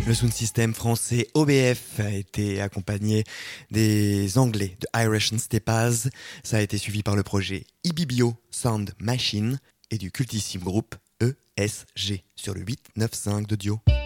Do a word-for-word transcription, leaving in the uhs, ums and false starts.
Le sound system français O B F a été accompagné des Anglais de Irish and Stepaz. Ça a été suivi par le projet Ibibio Sound Machine et du cultissime groupe E S G sur le huit neuf cinq de Dio.